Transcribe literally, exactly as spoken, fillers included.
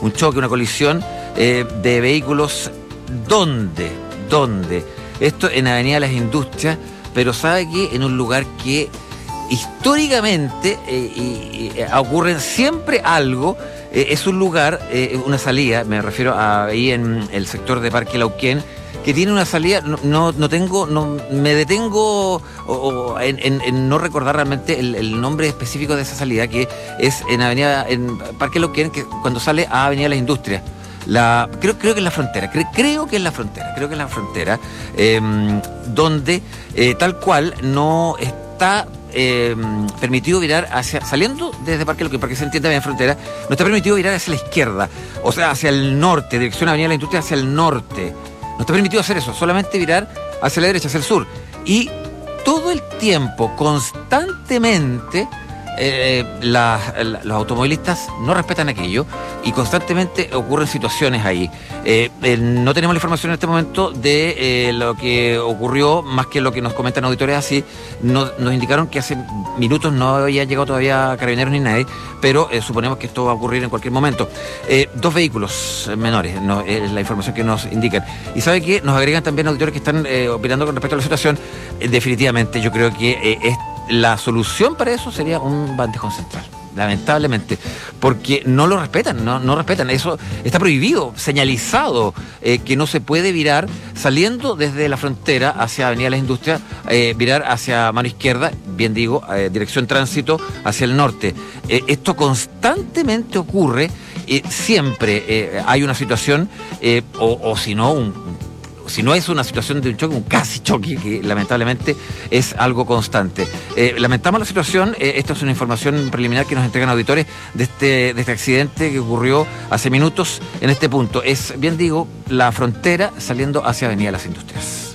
un choque, una colisión eh, de vehículos. ¿Dónde? ¿Dónde? Esto en Avenida Las Industrias, pero sabe que en un lugar que históricamente eh, y, y, ocurre siempre algo. Eh, es un lugar, eh, una salida, me refiero a ahí en el sector de Parque Lauquén, que tiene una salida, no, no, no tengo, no me detengo o, o en, en, en no recordar realmente el, el nombre específico de esa salida, que es en Avenida, en Parque Lauquén, que cuando sale a Avenida Las Industrias. La, creo, creo que es la frontera, creo, creo que es la frontera, creo que es la frontera, eh, donde eh, tal cual no está eh, permitido virar hacia, saliendo desde Parque Lauquén, para que se entienda bien frontera, no está permitido virar hacia la izquierda, o sea, hacia el norte, dirección Avenida La Industria hacia el norte. No está permitido hacer eso, solamente virar hacia la derecha, hacia el sur. Y todo el tiempo, constantemente, eh, la, la, los automovilistas no respetan aquello y constantemente ocurren situaciones ahí. Eh, eh, no tenemos la información en este momento de eh, lo que ocurrió, más que lo que nos comentan auditores así. No, nos indicaron que hace minutos no había llegado todavía carabineros ni nadie, pero eh, suponemos que esto va a ocurrir en cualquier momento. Eh, dos vehículos menores, no, es la información que nos indican. Y sabe que nos agregan también auditores que están eh, opinando con respecto a la situación. Eh, definitivamente yo creo que eh, es, la solución para eso sería un bandejón central. Lamentablemente, porque no lo respetan, no, no respetan, eso está prohibido, señalizado, eh, que no se puede virar saliendo desde la frontera hacia Avenida Las Industrias, eh, virar hacia mano izquierda, bien digo, eh, dirección tránsito hacia el norte. Eh, esto constantemente ocurre, eh, siempre eh, hay una situación, eh, o, o si no, un si no es una situación de un choque, un casi choque, que lamentablemente es algo constante. Eh, lamentamos la situación, eh, esto es una información preliminar que nos entregan auditores de este, de este accidente que ocurrió hace minutos en este punto. Es, bien digo, la frontera saliendo hacia Avenida Las Industrias.